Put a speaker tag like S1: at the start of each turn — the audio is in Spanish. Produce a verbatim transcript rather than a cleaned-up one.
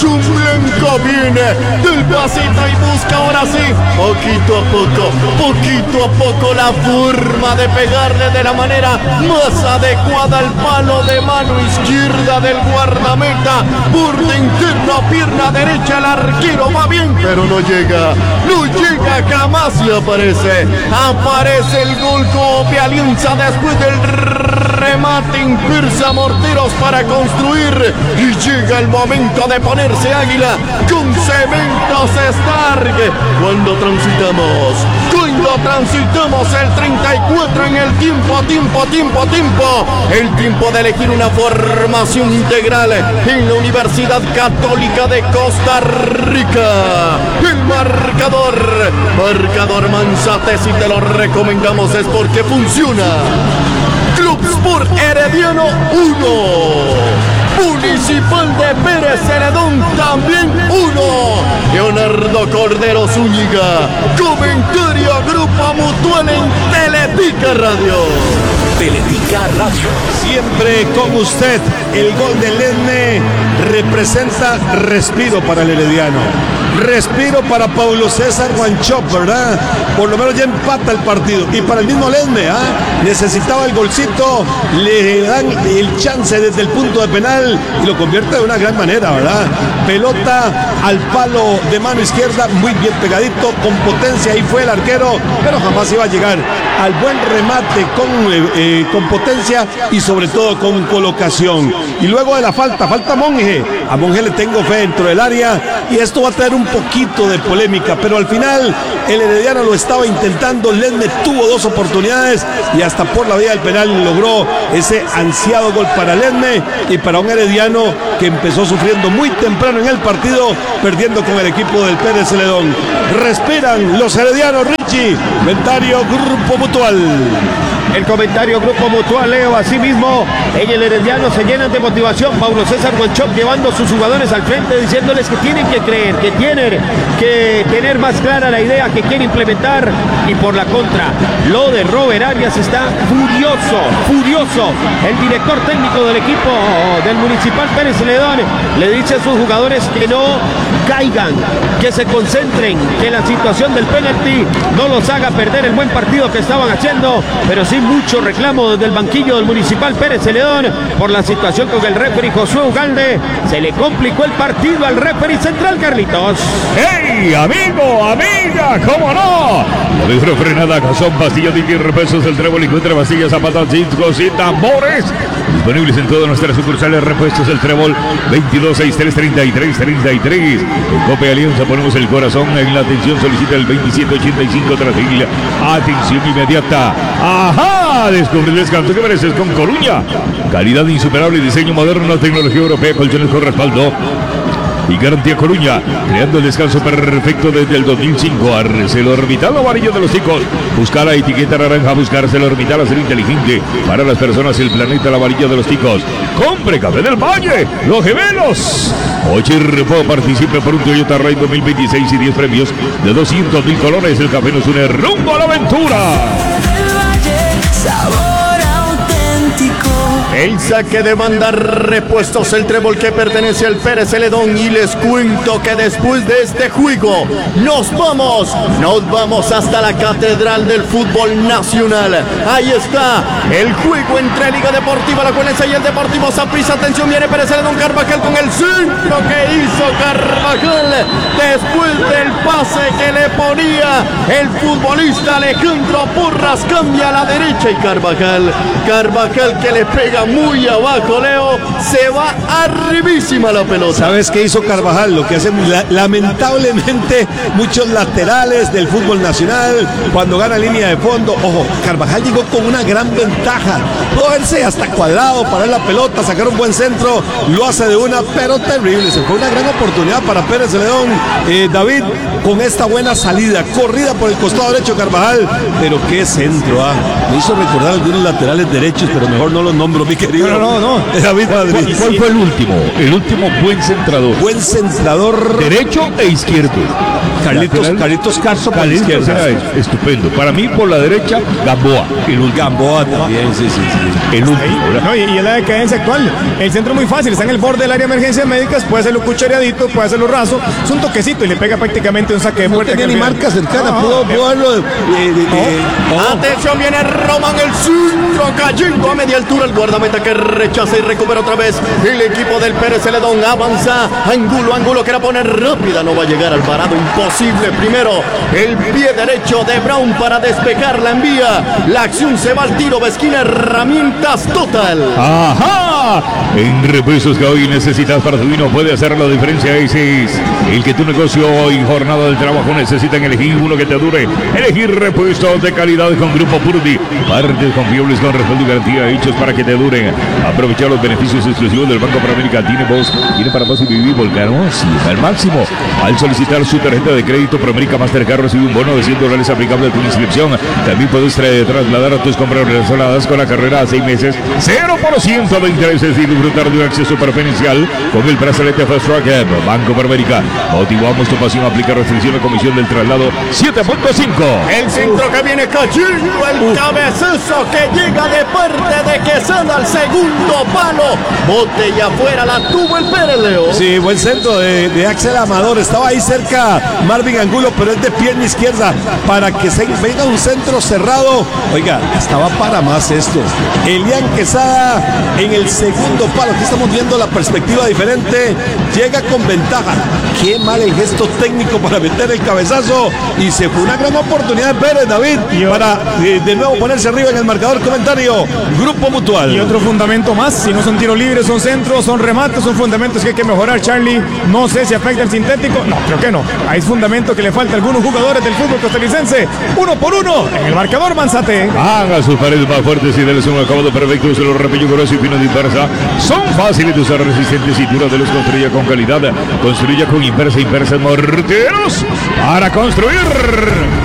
S1: Chumbienko viene del pasito y busca ahora sí, poquito a poco, poquito a poco la forma de pegarle de la manera más adecuada al palo de mano izquierda del guardameta. Borde interno, pierna derecha, el arquero va bien, pero no llega, no llega jamás y aparece, aparece el gol de Alianza después del remate Impulsa Morteros para construir y llega el momento de ponerse águila con Cementos Stark. Cuando transitamos, cuando transitamos el treinta y cuatro en el tiempo, tiempo, tiempo, tiempo, el tiempo de elegir una formación integral en la Universidad Católica de Costa Rica. El marcador, marcador Manzate, si te lo recomendamos es porque funciona. Club Sport Herediano uno, Municipal de Pérez Celedón también uno. Leonardo Cordero Zúñiga, comentario Grupo Mutual en Teletica Radio.
S2: Teletica Radio.
S3: Siempre con usted, el gol del Ledme representa respiro para el herediano. Respiro para Paulo César Wanchope, ¿verdad? Por lo menos ya empata el partido. Y para el mismo Ledme, ¿ah? Necesitaba el golcito, le dan el chance desde el punto de penal y lo convierte de una gran manera, ¿verdad? Pelota al palo de mano izquierda, muy bien pegadito, con potencia, ahí fue el arquero, pero jamás iba a llegar al buen remate con, eh, con potencia y sobre todo con colocación. Y luego de la falta, falta Monje. A Monje le tengo fe dentro del área y esto va a traer un poquito de polémica, pero al final el herediano lo estaba intentando. Ledme tuvo dos oportunidades y hasta por la vía del penal logró ese ansiado gol para Ledme y para un herediano que empezó sufriendo muy temprano en el partido, perdiendo con el equipo del Pérez Celedón. Respiran los heredianos, Richie. Comentario Grupo Mutual.
S4: El comentario Grupo Mutual, Leo, así mismo en el herediano se llenan de motivación. Paulo César Wanchope llevando a sus jugadores al frente, diciéndoles que tienen que creer, que tienen que tener más clara la idea que quieren implementar. Y por la contra, lo de Robert Arias está furioso, furioso. El director técnico del equipo del Municipal Pérez Celedón le dice a sus jugadores que no caigan, que se concentren, que la situación del penalti no los haga perder el buen partido que estaban haciendo, pero sí mucho reclamo desde el banquillo del Municipal Pérez Celedón por la situación con el referee Josué Ugalde. Se le complicó el partido al referee central, Carlitos.
S5: ¡Hey, amigo, amiga! ¿Cómo no? La mejor frenada, son pastillas de diez pesos el Trébol. Encuentra pastillas, zapatos, discos y tambores disponibles en todas nuestras sucursales. Repuestos el Trébol, veintidós sesenta y tres treinta y tres treinta y tres. En Copa Alianza ponemos el corazón en la atención. Solicita el veintisiete ochenta y cinco Trafiglia. Atención inmediata. ¡Ajá! Descubre el descanso que mereces con Coruña. Calidad insuperable, diseño moderno, tecnología europea, colchones con respaldo y garantía Coruña, creando el descanso perfecto desde el dos mil cinco. Arcelo Orbital, amarillo de los chicos. Buscar la etiqueta naranja, buscar Arcelo Orbital, a ser inteligente. Para las personas, el planeta, el amarillo de los chicos. Compre Café del Valle, los gemelos. Ochirpo, participe por un Toyota Ray dos mil veintiséis y diez premios de doscientos mil colores. El café nos une rumbo a la aventura.
S2: El Valle, sabor auténtico.
S1: El saque de banda, repuestos el Trébol que pertenece al Pérez Celedón. Y les cuento que después de este juego nos vamos, nos vamos hasta la Catedral del Fútbol Nacional. Ahí está el juego entre Liga Deportiva La Juelense y el Deportivo Saprissa. Atención, viene Pérez Celedón, Carvajal con el centro que hizo Carvajal después del pase que le ponía el futbolista Alejandro Porras. Cambia a la derecha y Carvajal, Carvajal que le pega muy abajo, Leo, se va arribísima la pelota.
S3: ¿Sabes qué hizo Carvajal? Lo que hace la, lamentablemente muchos laterales del fútbol nacional cuando gana línea de fondo. Ojo, Carvajal llegó con una gran ventaja, pudo verse hasta cuadrado, parar la pelota, sacar un buen centro, lo hace de una, pero terrible. Se fue una gran oportunidad para Pérez Celedón, eh, David, con esta buena salida, corrida por el costado derecho Carvajal, pero qué centro, ah. Me hizo recordar algunos laterales derechos, pero mejor no los nombro, mi querido.
S5: No, no, no.
S3: David Madrid.
S5: ¿Cuál fue el último? El último buen centrador.
S3: Buen centrador.
S5: Derecho e izquierdo.
S3: Carlitos,
S5: Lateral.
S3: Carlitos Carso por la
S5: Carlitos
S3: izquierda.
S5: era estupendo. Para mí, por la derecha, Gamboa. El último.
S3: Gamboa también, sí, sí, sí.
S5: El último, ¿verdad?
S6: No, y, y es la decadencia actual. El centro es muy fácil, está en el borde del área de emergencias médicas, puede hacerlo cuchareadito, puede hacerlo raso, es un toquecito y le pega prácticamente un saque de
S3: No
S6: puerta.
S3: tenía
S6: que
S3: ni
S6: al final-
S3: marca cercana,
S6: No,
S3: pudo,
S6: no,
S3: pudo haberlo de- de- de- de- oh.
S1: Atención, viene Roman el centro cayendo a media altura. El guardameta que rechaza y recupera otra vez. El equipo del Pérez Celedón avanza. Angulo, Angulo que la pone rápida. No va a llegar Alvarado. Imposible. Primero el pie derecho de Brown para despejar. La envía. La acción se va al tiro de esquina. Herramientas total.
S5: ¡Ajá! En repuestos que hoy necesitas para tu vino puede hacer la diferencia. Ese es el que tu negocio hoy, jornada del trabajo, necesitan elegir uno que te dure. Elegir repuestos de calidad con Grupo Purdi. Partes confiables con respaldo y garantía hechos para que te duren. Aprovechar los beneficios exclusivos del Banco Panamericano. Tiene voz, tiene para vos y vivir Volcano, sí, al máximo. Al solicitar su tarjeta de crédito Promérica Mastercard recibe un bono de cien dólares aplicable a tu inscripción. También puedes traer, trasladar a tus compras relacionadas con la carrera a seis meses, cero por ciento de intereses y disfrutar de un acceso preferencial con el brazalete Fast Track App. Banco Panamericano. Motivamos tu pasión a aplicar restricción a comisión del traslado siete punto cinco.
S1: El centro que viene cayendo, el cabezazo que llega de parte de Quesada al segundo palo. Bote y afuera la tuvo el Pérez, Leo.
S3: Sí, buen centro de, de Axel Amador. Estaba ahí cerca Marvin Angulo, pero es de pierna izquierda para que se venga un centro cerrado. Oiga, estaba para más esto. Elian Quesada en el segundo palo. Aquí estamos viendo la perspectiva diferente. Llega con ventaja. Qué mal el gesto técnico para meter el cabezazo. Y se fue una gran oportunidad de Pérez, David, para de, de nuevo ponerse arriba en el marcador. Comentario, Grupo Mutual.
S6: Y otro fundamento más, si no son tiros libres, son centros, son remates, son fundamentos que hay que mejorar, Charlie. No sé si afecta el sintético, no, creo que no. Hay fundamento que le falta a algunos jugadores del fútbol costarricense. Uno por uno, en el marcador Manzate.
S5: Haga sus paredes más fuertes y denles un acabado perfecto. Se los repello grueso y fino de inversa. Son fáciles de usar, resistentes y duras de los construya con calidad. Construya con inversa, inversa morteros para construir.